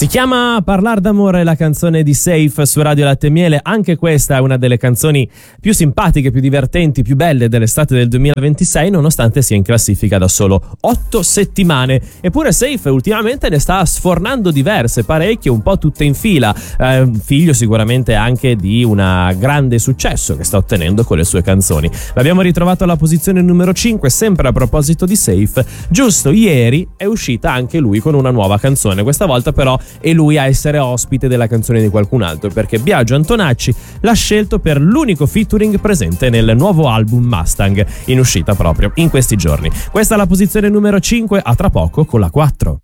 Si chiama Parlar d'amore, la canzone di Safe su Radio Latte e Miele. Anche questa è una delle canzoni più simpatiche, più divertenti, più belle dell'estate del 2026, nonostante sia in classifica da solo 8 settimane. Eppure Safe ultimamente ne sta sfornando diverse, parecchie, un po' tutte in fila. Figlio sicuramente anche di un grande successo che sta ottenendo con le sue canzoni. L'abbiamo ritrovato alla posizione numero 5, sempre a proposito di Safe. Giusto ieri è uscita anche lui con una nuova canzone. Questa volta però è lui a essere ospite della canzone di qualcun altro, perché Biagio Antonacci l'ha scelto per l'unico featuring presente nel nuovo album Mustang, in uscita proprio in questi giorni. Questa è la posizione numero 5, a tra poco con la 4.